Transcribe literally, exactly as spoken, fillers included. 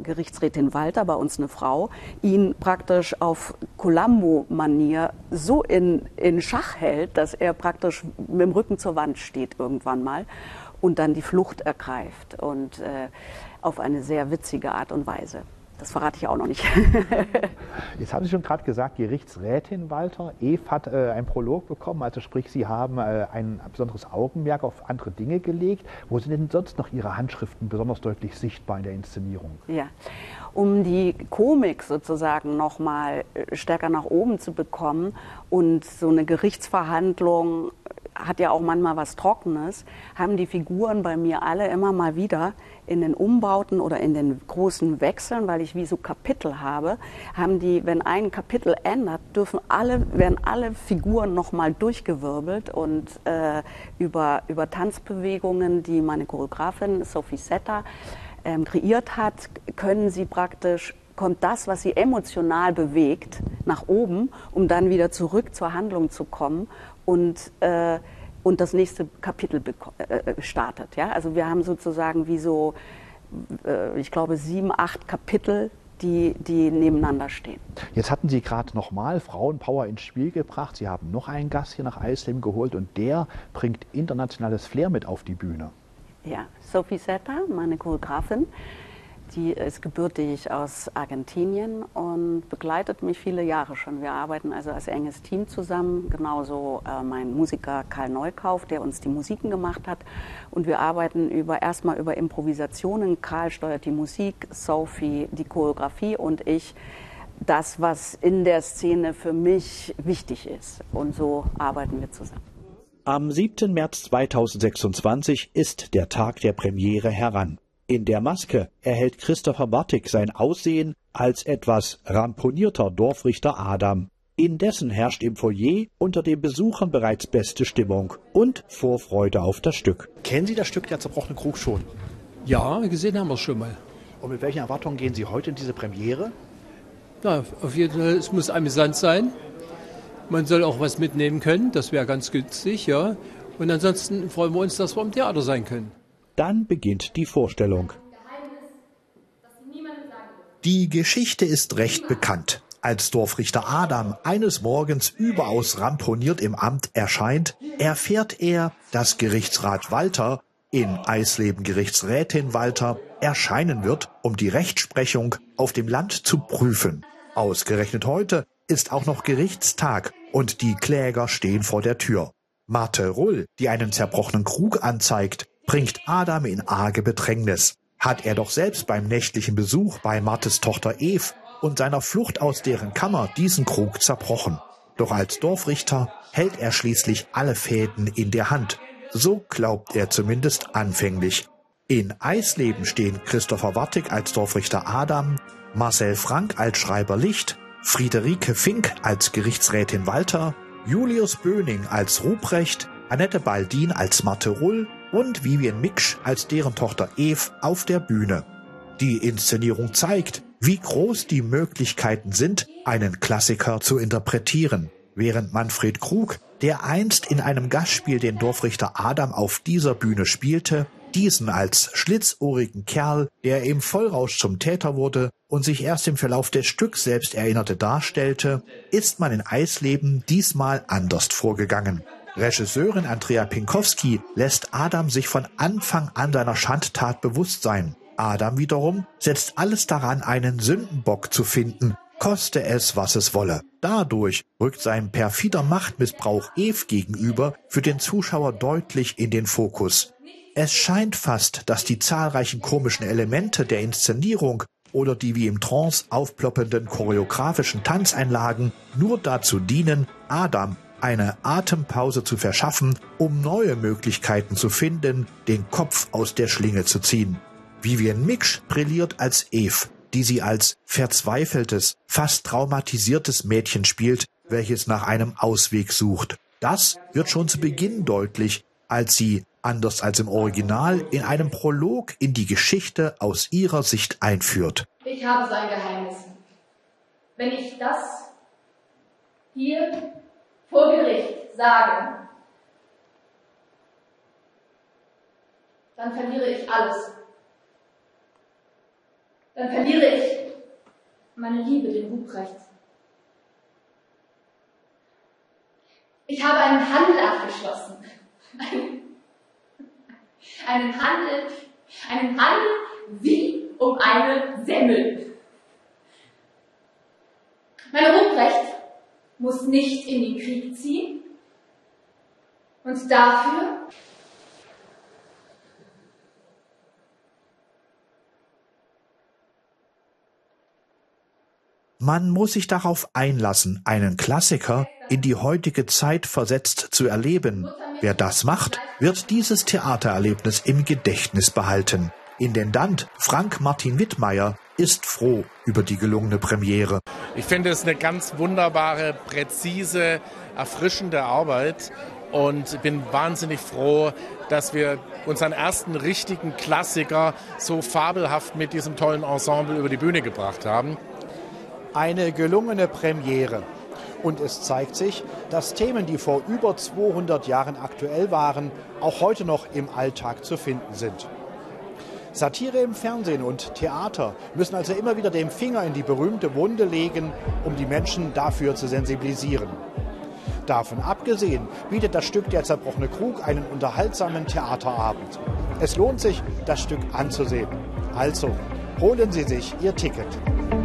Gerichtsrätin Walter, bei uns eine Frau, ihn praktisch auf Columbo-Manier so in, in Schach hält, dass er praktisch mit dem Rücken zur Wand steht irgendwann mal und dann die Flucht ergreift und äh, auf eine sehr witzige Art und Weise. Das verrate ich auch noch nicht. Jetzt haben Sie schon gerade gesagt, Gerichtsrätin Walter. Eve hat äh, einen Prolog bekommen, also sprich, Sie haben äh, ein besonderes Augenmerk auf andere Dinge gelegt. Wo sind denn sonst noch Ihre Handschriften besonders deutlich sichtbar in der Inszenierung? Ja, um die Komik sozusagen noch mal stärker nach oben zu bekommen und so eine Gerichtsverhandlung hat ja auch manchmal was Trockenes, haben die Figuren bei mir alle immer mal wieder in den Umbauten oder in den großen Wechseln, weil ich wie so Kapitel habe, haben die, wenn ein Kapitel ändert, dürfen alle, werden alle Figuren nochmal durchgewirbelt und äh, über, über Tanzbewegungen, die meine Choreografin Sophie Setter ähm, kreiert hat, können sie praktisch, kommt das, was sie emotional bewegt, nach oben, um dann wieder zurück zur Handlung zu kommen und äh, und das nächste Kapitel äh, startet. Ja? Also wir haben sozusagen wie so, äh, ich glaube, sieben, acht Kapitel, die, die nebeneinander stehen. Jetzt hatten Sie gerade nochmal Frauenpower ins Spiel gebracht. Sie haben noch einen Gast hier nach Eisleben geholt und der bringt internationales Flair mit auf die Bühne. Ja, Sophie Setter, meine Choreografin, die ist gebürtig aus Argentinien und begleitet mich viele Jahre schon. Wir arbeiten also als enges Team zusammen, genauso äh, mein Musiker Karl Neukauf, der uns die Musiken gemacht hat. Und wir arbeiten über, erstmal über Improvisationen. Karl steuert die Musik, Sophie die Choreografie und ich das, was in der Szene für mich wichtig ist. Und so arbeiten wir zusammen. Am siebten März zweitausendsechsundzwanzig ist der Tag der Premiere heran. In der Maske erhält Christopher Wartig sein Aussehen als etwas ramponierter Dorfrichter Adam. Indessen herrscht im Foyer unter den Besuchern bereits beste Stimmung und Vorfreude auf das Stück. Kennen Sie das Stück Der zerbrochene Krug schon? Ja, gesehen haben wir es schon mal. Und mit welchen Erwartungen gehen Sie heute in diese Premiere? Na, auf jeden Fall, es muss amüsant sein. Man soll auch was mitnehmen können, das wäre ganz günstig, ja. Und ansonsten freuen wir uns, dass wir im Theater sein können. Dann beginnt die Vorstellung. Die Geschichte ist recht bekannt. Als Dorfrichter Adam eines Morgens überaus ramponiert im Amt erscheint, erfährt er, dass Gerichtsrat Walter, in Eisleben Gerichtsrätin Walter, erscheinen wird, um die Rechtsprechung auf dem Land zu prüfen. Ausgerechnet heute ist auch noch Gerichtstag und die Kläger stehen vor der Tür. Marthe Rull, die einen zerbrochenen Krug anzeigt, bringt Adam in arge Bedrängnis. Hat er doch selbst beim nächtlichen Besuch bei Marthes Tochter Eve und seiner Flucht aus deren Kammer diesen Krug zerbrochen. Doch als Dorfrichter hält er schließlich alle Fäden in der Hand. So glaubt er zumindest anfänglich. In Eisleben stehen Christopher Wartig als Dorfrichter Adam, Marcel Frank als Schreiber Licht, Friederike Fink als Gerichtsrätin Walter, Julius Böning als Ruprecht, Annette Baldin als Marthe Rull und Vivian Miksch als deren Tochter Eve auf der Bühne. Die Inszenierung zeigt, wie groß die Möglichkeiten sind, einen Klassiker zu interpretieren. Während Manfred Krug, der einst in einem Gastspiel den Dorfrichter Adam auf dieser Bühne spielte, diesen als schlitzohrigen Kerl, der im Vollrausch zum Täter wurde und sich erst im Verlauf des Stücks selbst erinnerte, darstellte, ist man in Eisleben diesmal anders vorgegangen. Regisseurin Andrea Pinkowski lässt Adam sich von Anfang an seiner Schandtat bewusst sein. Adam wiederum setzt alles daran, einen Sündenbock zu finden, koste es, was es wolle. Dadurch rückt sein perfider Machtmissbrauch Eve gegenüber für den Zuschauer deutlich in den Fokus. Es scheint fast, dass die zahlreichen komischen Elemente der Inszenierung oder die wie im Trance aufploppenden choreografischen Tanzeinlagen nur dazu dienen, Adam eine Atempause zu verschaffen, um neue Möglichkeiten zu finden, den Kopf aus der Schlinge zu ziehen. Vivian Miksch brilliert als Eve, die sie als verzweifeltes, fast traumatisiertes Mädchen spielt, welches nach einem Ausweg sucht. Das wird schon zu Beginn deutlich, als sie, anders als im Original, in einem Prolog in die Geschichte aus ihrer Sicht einführt. Ich habe so ein Geheimnis. Wenn ich das hier vor Gericht sage, dann verliere ich alles. dann verliere ich meine Liebe dem Ruprecht. Ich habe einen Handel abgeschlossen. Einen Handel, einen Handel wie um eine Semmel. Mein Ruprecht muss nicht in den Krieg ziehen und dafür Man muss sich darauf einlassen, einen Klassiker in die heutige Zeit versetzt zu erleben. Wer das macht, wird dieses Theatererlebnis im Gedächtnis behalten. Intendant Frank Martin Wittmeier ist froh über die gelungene Premiere. Ich finde es eine ganz wunderbare, präzise, erfrischende Arbeit und bin wahnsinnig froh, dass wir unseren ersten richtigen Klassiker so fabelhaft mit diesem tollen Ensemble über die Bühne gebracht haben. Eine gelungene Premiere. Und es zeigt sich, dass Themen, die vor über zweihundert Jahren aktuell waren, auch heute noch im Alltag zu finden sind. Satire im Fernsehen und Theater müssen also immer wieder den Finger in die berühmte Wunde legen, um die Menschen dafür zu sensibilisieren. Davon abgesehen bietet das Stück Der zerbrochene Krug einen unterhaltsamen Theaterabend. Es lohnt sich, das Stück anzusehen. Also, holen Sie sich Ihr Ticket.